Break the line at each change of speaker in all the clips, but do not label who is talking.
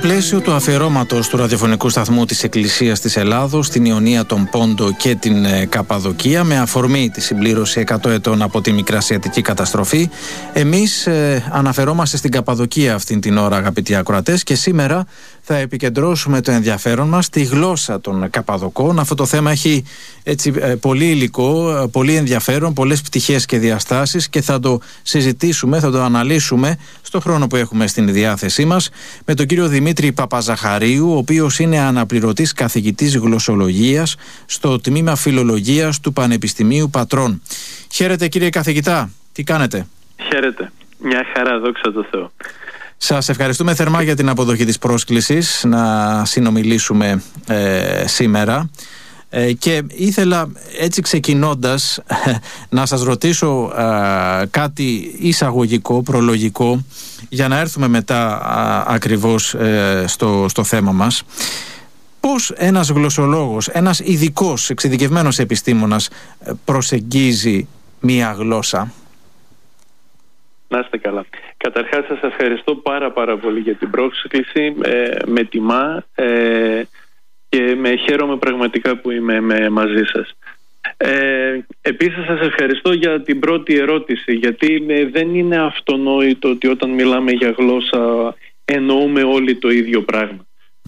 πλαίσιο του αφιερώματος του ραδιοφωνικού σταθμού της Εκκλησίας της Ελλάδος στην Ιωνία, τον Πόντο και την Καπαδοκία, με αφορμή τη συμπλήρωση 100 ετών από τη Μικρασιατική καταστροφή, εμείς αναφερόμαστε στην Καπαδοκία αυτήν την ώρα, αγαπητοί ακροατές, και σήμερα θα επικεντρώσουμε το ενδιαφέρον μας στη γλώσσα των Καπαδοκών. Αυτό το θέμα έχει πολύ υλικό, πολύ ενδιαφέρον, πολλές πτυχές και διαστάσεις, και θα το συζητήσουμε, θα το αναλύσουμε στο χρόνο που έχουμε στην διάθεσή μας με τον κύριο Δημήτρη Παπαζαχαρίου, ο οποίος είναι αναπληρωτής καθηγητής γλωσσολογίας στο τμήμα Φιλολογίας του Πανεπιστημίου Πατρών. Χαίρετε, κύριε καθηγητά, τι κάνετε?
Χαίρετε, μια χαρά, δόξα τω Θεώ.
Σας ευχαριστούμε θερμά για την αποδοχή της πρόσκλησης να συνομιλήσουμε σήμερα. Και ήθελα έτσι ξεκινώντας να σας ρωτήσω κάτι εισαγωγικό, προλογικό, για να έρθουμε μετά ακριβώς στο θέμα μας. Πώς ένας γλωσσολόγος, ένας ειδικός, εξειδικευμένος επιστήμονας προσεγγίζει μία γλώσσα?
Να είστε καλά. Καταρχάς σας ευχαριστώ πάρα πολύ για την πρόσκληση. Με τιμά και χαίρομαι πραγματικά που είμαι μαζί σας. Επίσης σας ευχαριστώ για την πρώτη ερώτηση, γιατί δεν είναι αυτονόητο ότι όταν μιλάμε για γλώσσα εννοούμε όλοι το ίδιο πράγμα.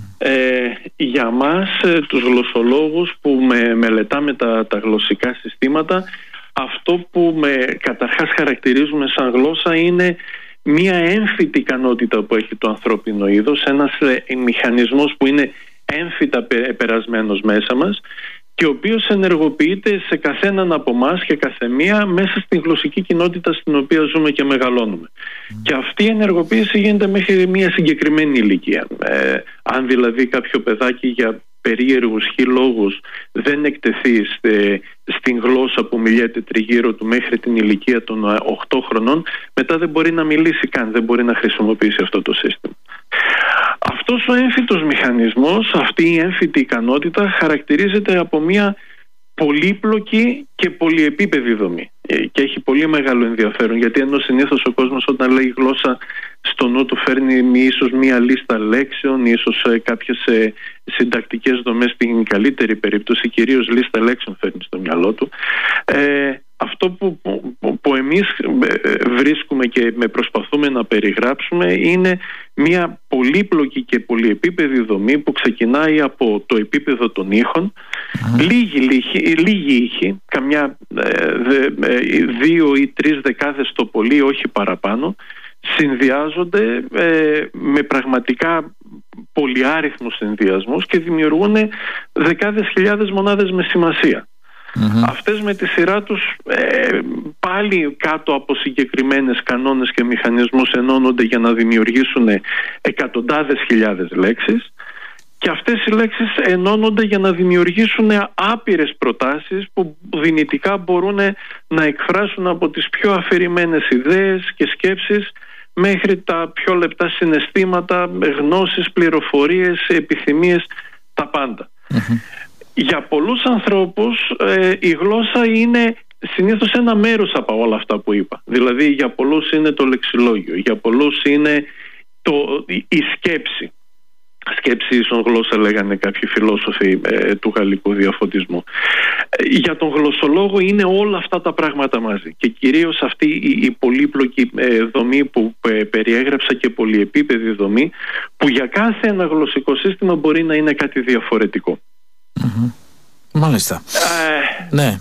Για μας τους γλωσσολόγους που μελετάμε τα γλωσσικά συστήματα, αυτό που καταρχάς χαρακτηρίζουμε σαν γλώσσα είναι μία έμφυτη ικανότητα που έχει το ανθρώπινο είδος, ένας μηχανισμός που είναι έμφυτα περασμένος μέσα μας και ο οποίος ενεργοποιείται σε καθέναν από εμάς και καθεμία μέσα στην γλωσσική κοινότητα στην οποία ζούμε και μεγαλώνουμε. Και αυτή η ενεργοποίηση γίνεται μέχρι μια συγκεκριμένη ηλικία. Αν δηλαδή κάποιο παιδάκι για περίεργους λόγους δεν εκτεθεί στην γλώσσα που μιλιέται τριγύρω του μέχρι την ηλικία των 8 χρονών, μετά δεν μπορεί να μιλήσει καν, δεν μπορεί να χρησιμοποιήσει αυτό το σύστημα. Αυτός ο έμφυτος μηχανισμός, αυτή η έμφυτη ικανότητα χαρακτηρίζεται από μια πολύπλοκη και πολυεπίπεδη δομή και έχει πολύ μεγάλο ενδιαφέρον, γιατί ενώ συνήθως ο κόσμος όταν λέει γλώσσα στο νου του φέρνει ίσως μία λίστα λέξεων, ίσως κάποιες συντακτικές δομές, στην καλύτερη περίπτωση κυρίως λίστα λέξεων φέρνει στο μυαλό του. Αυτό που εμείς βρίσκουμε και προσπαθούμε να περιγράψουμε είναι μια πολύπλοκη και πολυεπίπεδη δομή που ξεκινάει από το επίπεδο των ήχων. Λίγοι ήχοι, καμιά 2 ή 3 δεκάδες το πολύ, όχι παραπάνω, συνδυάζονται με πραγματικά πολυάριθμους συνδυασμούς και δημιουργούν δεκάδες χιλιάδες μονάδες με σημασία. Αυτές με τη σειρά τους πάλι κάτω από συγκεκριμένες κανόνες και μηχανισμούς ενώνονται για να δημιουργήσουν εκατοντάδες χιλιάδες λέξεις, και αυτές οι λέξεις ενώνονται για να δημιουργήσουν άπειρες προτάσεις που δυνητικά μπορούν να εκφράσουν από τις πιο αφηρημένες ιδέες και σκέψεις μέχρι τα πιο λεπτά συναισθήματα, γνώσεις, πληροφορίες, επιθυμίες, τα πάντα. Για πολλούς ανθρώπους η γλώσσα είναι συνήθως ένα μέρος από όλα αυτά που είπα. Δηλαδή για πολλούς είναι το λεξιλόγιο, για πολλούς είναι η σκέψη. Σκέψη ίσον γλώσσα λέγανε κάποιοι φιλόσοφοι του γαλλικού διαφωτισμού. Για τον γλωσσολόγο είναι όλα αυτά τα πράγματα μαζί, και κυρίως αυτή η πολύπλοκη δομή που περιέγραψα και πολυεπίπεδη δομή, που για κάθε ένα γλωσσικό σύστημα μπορεί να είναι κάτι διαφορετικό.
Μάλιστα. Ναι.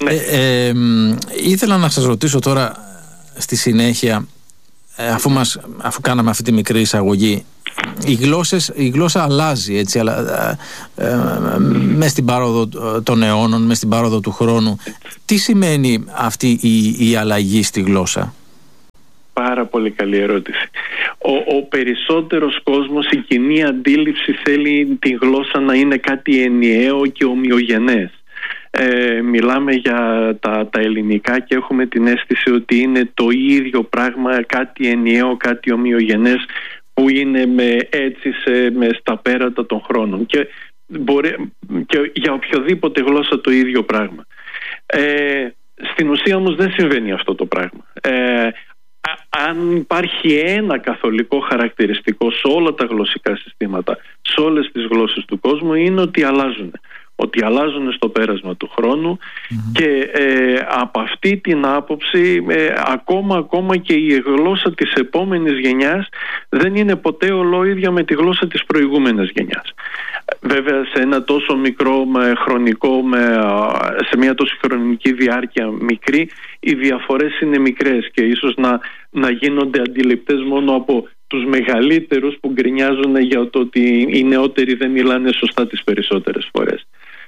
Ήθελα να σας ρωτήσω τώρα στη συνέχεια, αφού κάναμε αυτή τη μικρή εισαγωγή, η γλώσσα αλλάζει, έτσι, αλλά μες στην πάροδο των αιώνων, μες στην πάροδο του χρόνου. Τι σημαίνει αυτή η αλλαγή στη γλώσσα?
Πάρα πολύ καλή ερώτηση. Ο περισσότερος κόσμος, η κοινή αντίληψη θέλει τη γλώσσα να είναι κάτι ενιαίο και ομοιογενές. Μιλάμε για τα ελληνικά και έχουμε την αίσθηση ότι είναι το ίδιο πράγμα, κάτι ενιαίο, κάτι ομοιογενές, που είναι στα πέρατα των χρόνων, και για οποιοδήποτε γλώσσα το ίδιο πράγμα. Στην ουσία όμως δεν συμβαίνει αυτό το πράγμα. αν υπάρχει ένα καθολικό χαρακτηριστικό σε όλα τα γλωσσικά συστήματα, σε όλες τις γλώσσες του κόσμου, είναι ότι αλλάζουν. Ότι αλλάζουν στο πέρασμα του χρόνου και από αυτή την άποψη ακόμα και η γλώσσα της επόμενης γενιάς δεν είναι ποτέ ολόιδια με τη γλώσσα της προηγούμενης γενιάς. Βέβαια σε ένα τόσο μικρό χρονικό, σε μια τόσο χρονική διάρκεια μικρή, οι διαφορές είναι μικρές και ίσως να γίνονται αντιληπτές μόνο από τους μεγαλύτερους που γκρινιάζουν για το ότι οι νεότεροι δεν μιλάνε σωστά τις περισσότερες φορές.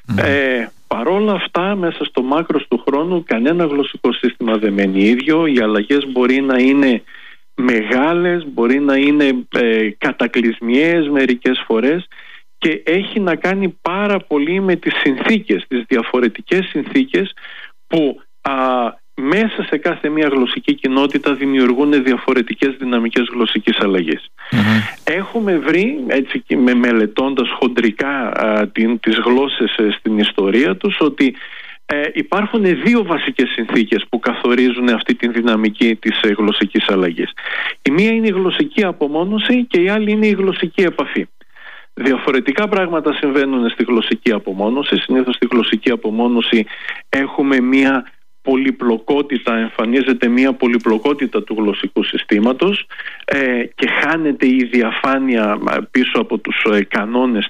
Παρόλα αυτά, μέσα στο μάκρος του χρόνου κανένα γλωσσικό σύστημα δεν μένει ίδιο. Οι αλλαγές μπορεί να είναι μεγάλες, μπορεί να είναι κατακλυσμιαίες μερικές φορές και έχει να κάνει πάρα πολύ με τις συνθήκες, τις διαφορετικές συνθήκες που μέσα σε κάθε μια γλωσσική κοινότητα δημιουργούν διαφορετικές δυναμικές γλωσσικής αλλαγής. Έχουμε βρει, έτσι και μελετώντας χοντρικά τις γλώσσες στην ιστορία τους, ότι υπάρχουν δύο βασικές συνθήκες που καθορίζουν αυτή τη δυναμική της γλωσσικής αλλαγής. Η μία είναι η γλωσσική απομόνωση και η άλλη είναι η γλωσσική επαφή. Διαφορετικά πράγματα συμβαίνουν στη γλωσσική απομόνωση. Συνήθως στη γλωσσική απομόνωση έχουμε μία πολυπλοκότητα, εμφανίζεται μια πολυπλοκότητα του γλωσσικού συστήματος και χάνεται η διαφάνεια πίσω από τους κανόνες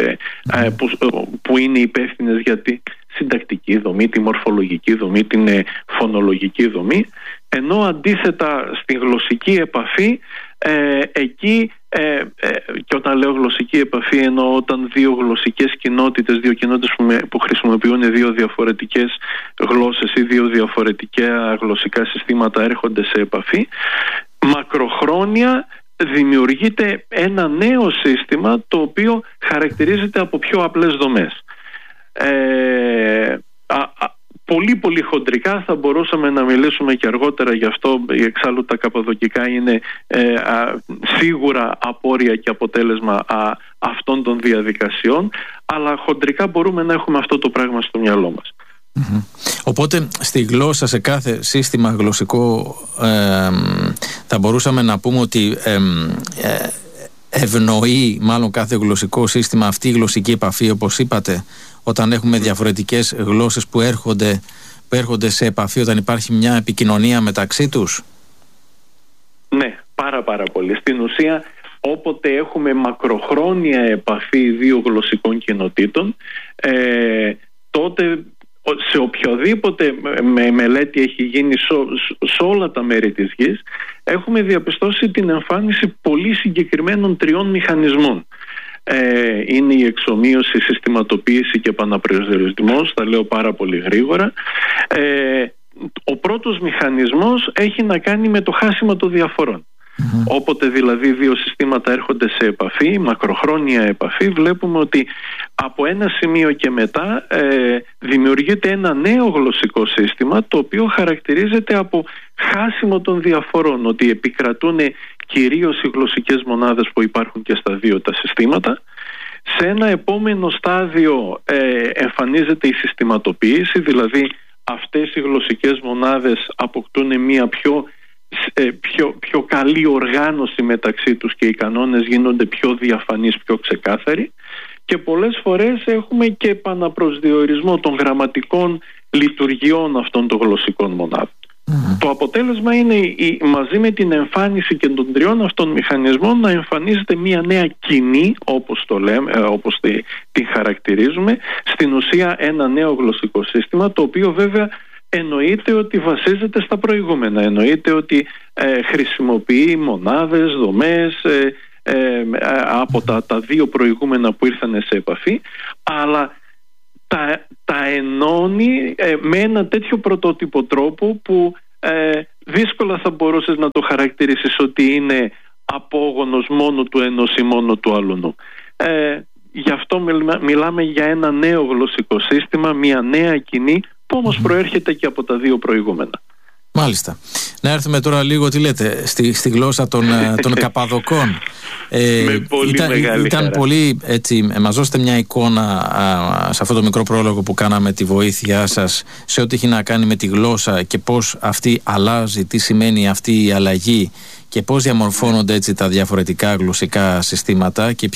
που είναι υπεύθυνες για τη συντακτική δομή, τη μορφολογική δομή, την φωνολογική δομή, ενώ αντίθετα στη γλωσσική επαφή εκεί, και όταν λέω γλωσσική επαφή εννοώ όταν δύο γλωσσικές κοινότητες, δύο κοινότητες που χρησιμοποιούν δύο διαφορετικές γλώσσες ή δύο διαφορετικά γλωσσικά συστήματα έρχονται σε επαφή, μακροχρόνια δημιουργείται ένα νέο σύστημα το οποίο χαρακτηρίζεται από πιο απλές δομές. Πολύ χοντρικά θα μπορούσαμε να μιλήσουμε και αργότερα γι' αυτό, εξάλλου τα καπαδοκικά είναι σίγουρα απόρρια και αποτέλεσμα αυτών των διαδικασιών, αλλά χοντρικά μπορούμε να έχουμε αυτό το πράγμα στο μυαλό μας.
Οπότε στη γλώσσα, σε κάθε σύστημα γλωσσικό θα μπορούσαμε να πούμε ότι ευνοεί μάλλον κάθε γλωσσικό σύστημα αυτή η γλωσσική επαφή, όπως είπατε, όταν έχουμε διαφορετικές γλώσσες που έρχονται σε επαφή, όταν υπάρχει μια επικοινωνία μεταξύ τους. Ναι, πάρα πολύ. Στην ουσία, όποτε έχουμε μακροχρόνια επαφή δύο γλωσσικών κοινοτήτων, τότε σε οποιοδήποτε μελέτη έχει γίνει σε όλα τα μέρη της γης, έχουμε διαπιστώσει την εμφάνιση πολύ συγκεκριμένων τριών μηχανισμών. Είναι η εξομοίωση, η συστηματοποίηση και επαναπροσδιορισμός, τα λέω πάρα πολύ γρήγορα. Ο πρώτος μηχανισμός έχει να κάνει με το χάσιμο των διαφορών. Όποτε δηλαδή δύο συστήματα έρχονται σε επαφή, μακροχρόνια επαφή, βλέπουμε ότι από ένα σημείο και μετά δημιουργείται ένα νέο γλωσσικό σύστημα, το οποίο χαρακτηρίζεται από χάσιμο των διαφορών, ότι επικρατούν κυρίως οι γλωσσικές μονάδες που υπάρχουν και στα δύο τα συστήματα. Σε ένα επόμενο στάδιο εμφανίζεται η συστηματοποίηση, δηλαδή αυτές οι γλωσσικές μονάδες αποκτούν μια πιο καλή οργάνωση μεταξύ τους και οι κανόνες γίνονται πιο διαφανείς, πιο ξεκάθαροι, και πολλές φορές έχουμε και επαναπροσδιορισμό των γραμματικών λειτουργιών αυτών των γλωσσικών μονάδων. Το αποτέλεσμα είναι μαζί με την εμφάνιση και των τριών αυτών μηχανισμών να εμφανίζεται μια νέα κοινή, όπως το λέμε, όπως τη χαρακτηρίζουμε, στην ουσία ένα νέο γλωσσικό σύστημα, το οποίο βέβαια εννοείται ότι βασίζεται στα προηγούμενα, εννοείται ότι χρησιμοποιεί μονάδες, δομές από τα δύο προηγούμενα που ήρθαν σε επαφή, αλλά τα ενώνει με ένα τέτοιο πρωτότυπο τρόπο που δύσκολα θα μπορούσες να το χαρακτηρίσεις ότι είναι απόγονος μόνο του ενός ή μόνο του άλλου. Γι' αυτό μιλάμε για ένα νέο γλωσσικό σύστημα, μια νέα κοινή που όμως προέρχεται και από τα δύο προηγούμενα. Μάλιστα. Να έρθουμε τώρα λίγο, τι λέτε, στη γλώσσα των Καπαδοκών.
Με πολύ μεγάλη
ήταν
χαρά.
πολύ έτσι, μας δώσετε μια εικόνα σε αυτό το μικρό πρόλογο που κάναμε, τη βοήθειά σας σε ό,τι έχει να κάνει με τη γλώσσα και πώς αυτή αλλάζει, τι σημαίνει αυτή η αλλαγή και πώς διαμορφώνονται έτσι τα διαφορετικά γλωσσικά συστήματα και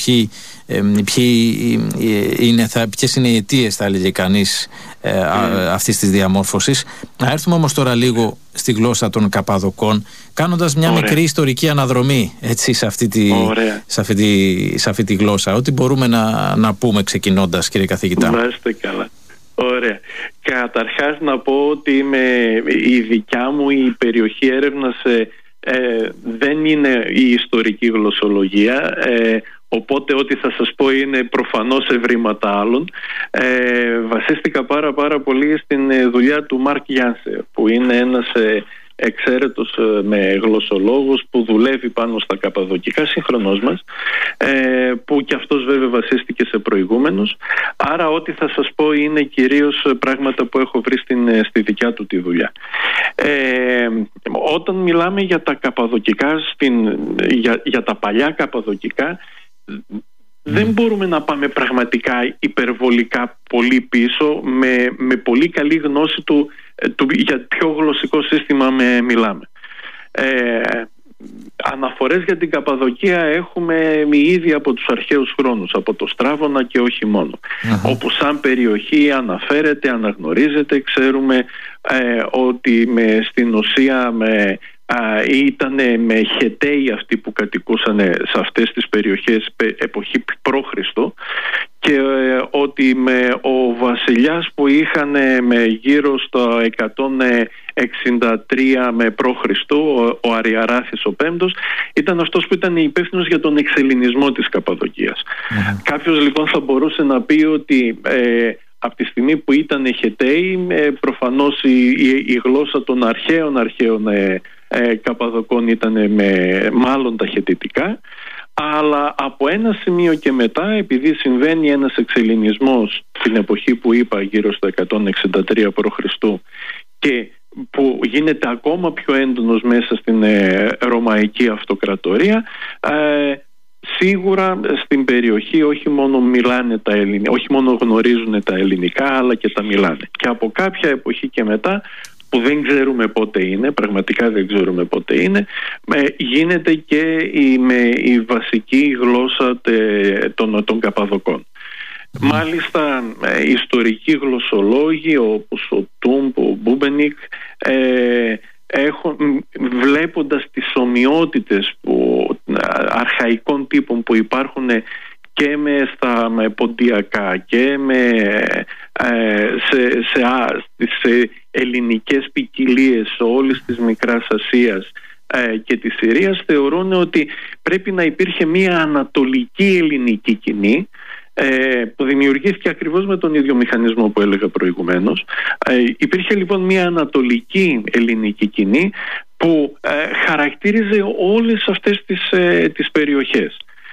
ποιες είναι οι αιτίες, θα έλεγε κανείς, αυτής της διαμόρφωσης. Να έρθουμε όμως τώρα λίγο στη γλώσσα των Καπαδοκών, κάνοντας μια μικρή ιστορική αναδρομή έτσι, σε αυτή τη γλώσσα. Ό,τι μπορούμε να πούμε ξεκινώντας, κύριε καθηγητά.
Να είστε καλά. Ωραία. Καταρχάς να πω ότι η δικιά μου η περιοχή έρευνας δεν είναι η ιστορική γλωσσολογία, οπότε ό,τι θα σας πω είναι προφανώς ευρήματα άλλων. Βασίστηκα πάρα πολύ στην δουλειά του Μάρκ Γιάνσε, που είναι ένας εξαίρετος γλωσσολόγος που δουλεύει πάνω στα καπαδοκικά, συγχρονός μας, που και αυτός βέβαια βασίστηκε σε προηγούμενους. Άρα ό,τι θα σας πω είναι κυρίως πράγματα που έχω βρει στη δικιά του τη δουλειά. Όταν μιλάμε για τα καπαδοκικά, για τα παλιά καπαδοκικά, δεν μπορούμε να πάμε πραγματικά υπερβολικά πολύ πίσω με πολύ καλή γνώση για ποιο γλωσσικό σύστημα μιλάμε. Αναφορές για την Καπαδοκία έχουμε ήδη από τους αρχαίους χρόνους, από το Στράβωνα και όχι μόνο, όπου σαν περιοχή αναφέρεται, αναγνωρίζεται. Ξέρουμε ότι στην ουσία ήταν με Χεταίοι αυτοί που κατοικούσαν σε αυτές τις περιοχές εποχή π.Χ. και ότι ο βασιλιάς που είχαν γύρω στο 163 με π.Χ., ο Αριαράθης ο Πέμπτος, ήταν αυτός που ήταν υπεύθυνος για τον εξελληνισμό της Καπαδοκίας. Κάποιος λοιπόν θα μπορούσε να πει ότι από τη στιγμή που ήταν Χεταίοι, προφανώς η γλώσσα των αρχαίων Καπαδοκών ήταν μάλλον τα χετιτικά, αλλά από ένα σημείο και μετά, επειδή συμβαίνει ένας εξελληνισμός την εποχή που είπα γύρω στο 163 π.Χ. και που γίνεται ακόμα πιο έντονος μέσα στην Ρωμαϊκή Αυτοκρατορία, σίγουρα στην περιοχή όχι μόνο μιλάνε όχι μόνο γνωρίζουν τα ελληνικά, αλλά και τα μιλάνε. Και από κάποια εποχή και μετά, που δεν ξέρουμε πότε είναι, πραγματικά δεν ξέρουμε πότε είναι, γίνεται και η βασική γλώσσα των Καπαδοκών. Μάλιστα ιστορικοί γλωσσολόγοι όπως ο Τούμπ, ο Μπούμπενικ, βλέποντας τις ομοιότητες αρχαϊκών τύπων που υπάρχουν και στα ποντιακά και σε ελληνικές ποικιλίες όλης της Μικράς Ασίας και της Συρίας, θεωρούν ότι πρέπει να υπήρχε μια ανατολική ελληνική κοινή που δημιουργήθηκε ακριβώς με τον ίδιο μηχανισμό που έλεγα προηγουμένως. Υπήρχε λοιπόν μια ανατολική ελληνική κοινή που χαρακτήριζε όλες αυτές τις περιοχές.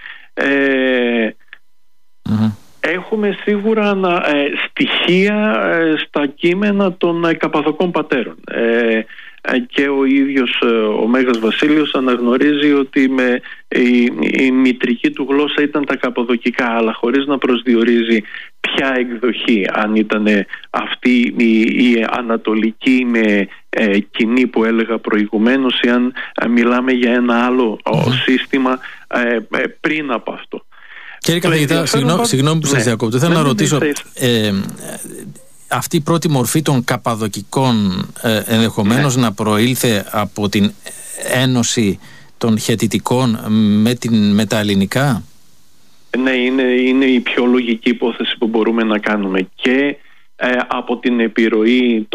Έχουμε σίγουρα στοιχεία στα κείμενα των Καπαδοκών πατέρων, και ο ίδιος ο Μέγας Βασίλειος αναγνωρίζει ότι η μητρική του γλώσσα ήταν τα Καπαδοκικά, αλλά χωρίς να προσδιορίζει ποια εκδοχή, αν ήταν αυτή η ανατολική κοινή που έλεγα προηγουμένως, ή αν μιλάμε για ένα άλλο σύστημα πριν από αυτό.
Κύριε καθηγητά, συγγνώμη που σας διακόπτω. Θέλω να ρωτήσω, αυτή η πρώτη μορφή των Καπαδοκικών ενδεχομένως να προήλθε από την ένωση των Χετιτικών με τα ελληνικά?
Ναι, είναι η πιο λογική υπόθεση που μπορούμε να κάνουμε, και από την επιρροή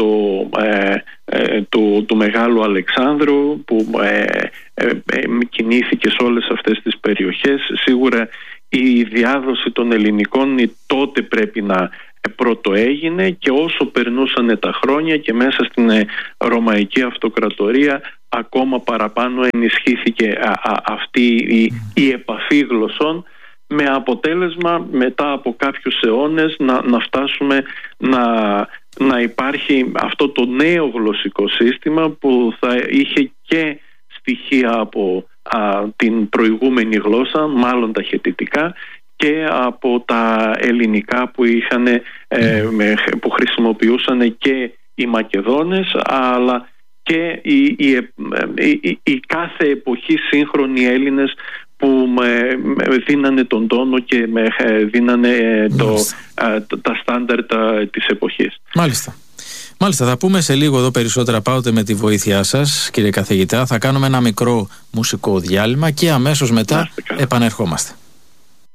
του Μεγάλου Αλεξάνδρου που κινήθηκε σε όλες αυτές τις περιοχές. Σίγουρα η διάδοση των ελληνικών τότε πρέπει να πρώτο έγινε, και όσο περνούσαν τα χρόνια και μέσα στην Ρωμαϊκή Αυτοκρατορία ακόμα παραπάνω ενισχύθηκε αυτή η επαφή γλωσσών, με αποτέλεσμα μετά από κάποιους αιώνες να φτάσουμε να υπάρχει αυτό το νέο γλωσσικό σύστημα που θα είχε και στοιχεία από την προηγούμενη γλώσσα, μάλλον τα χετιτικά, και από τα ελληνικά που χρησιμοποιούσαν και οι Μακεδόνες, αλλά και οι κάθε εποχή σύγχρονοι Έλληνες που δίνανε τον τόνο και δίνανε τα στάνταρ της εποχής.
Μάλιστα, θα πούμε σε λίγο εδώ περισσότερα πάντοτε με τη βοήθειά σας, κύριε καθηγητά. Θα κάνουμε ένα μικρό μουσικό διάλειμμα και αμέσως μετά επανερχόμαστε.